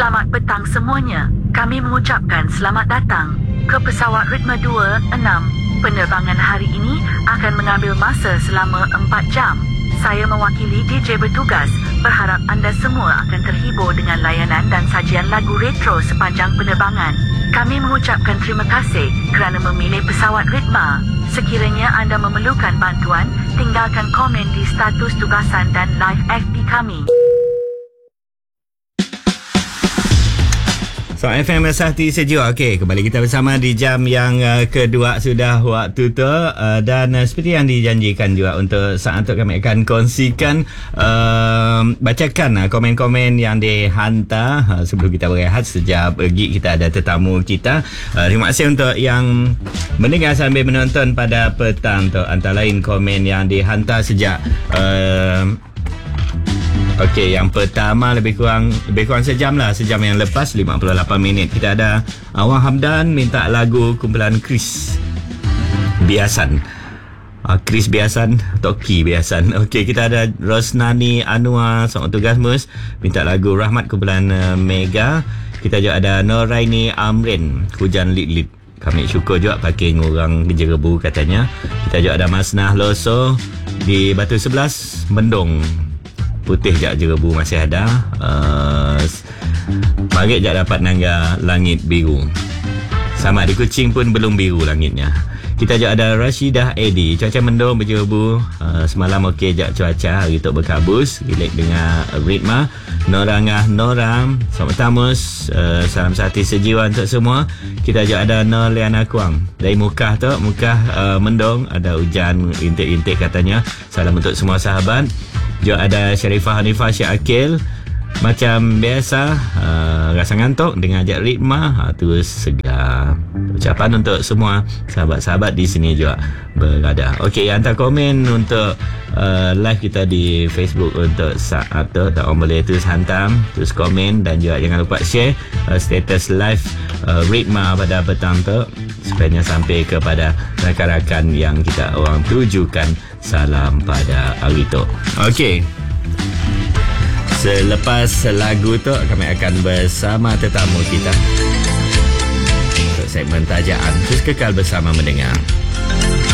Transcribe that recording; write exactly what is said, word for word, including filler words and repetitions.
Selamat petang semuanya. Kami mengucapkan selamat datang ke pesawat Ritma dua enam. Penerbangan hari ini akan mengambil masa selama empat jam. Saya mewakili D J bertugas. Berharap anda semua akan terhibur dengan layanan dan sajian lagu retro sepanjang penerbangan. Kami mengucapkan terima kasih kerana memilih pesawat Ritma. Sekiranya anda memerlukan bantuan, tinggalkan komen di status tugasan dan live F B kami. So F M Sahti Sejuk. Okey, kembali kita bersama di jam yang uh, kedua sudah waktu tu uh, dan uh, seperti yang dijanjikan juga untuk saat itu kami akan kongsikan uh, bacakan uh, komen-komen yang dihantar uh, sebelum kita berehat. Sejak pagi kita ada tetamu kita. Uh, terima kasih untuk yang mendengar sambil menonton pada petang tu. Antara lain komen yang dihantar sejak uh, Okey, yang pertama lebih kurang lebih kurang sejam lah, sejam yang lepas lima puluh lapan minit. Kita ada Awang Hamdan minta lagu kumpulan Chris Biasan. Uh, Chris Biasan, Toki Biasan. Okey, kita ada Rosnani Anwar seorang tugas mus minta lagu Rahmat kumpulan uh, Mega. Kita juga ada Noraini Amrin, Hujan Lit-Lit. Kami syukur juga pakai orang Jerebu katanya. Kita juga ada Masnah Loso di Batu Sebelas, Mendong. Putih jak Jerebu masih ada. Uh, Marit jak dapat nangga langit biru. Sama di Kuching pun belum biru langitnya. Kita juga ada Rashidah Edi. Cuaca mendung berjerebu. Uh, semalam okey jak cuaca. Hari tu berkabus. Relax dengan Ritma. Norangah Noram. Selamat tamus. Uh, salam sehati sejiwa untuk semua. Kita juga ada Norliana Kuang. Dari Mukah tu. Mukah uh, mendung. Ada hujan intik-intik katanya. Salam untuk semua sahabat. Juga ada Syarifah Hanifah Syakil. Macam biasa uh, rasa ngantuk dengan ajak Ritma, uh, terus segar. Ucapan untuk semua sahabat-sahabat di sini juga berada. Okey, hantar komen untuk uh, live kita di Facebook untuk saat tu. Tak orang boleh terus hantar, terus komen dan juga jangan lupa share uh, status live uh, Ritma pada petang tu supaya sampai kepada rakan-rakan yang kita orang tujukan salam pada hari tu. Okey. Selepas lagu tu kami akan bersama tetamu kita untuk segmen tajaan. Terus kekal bersama mendengar.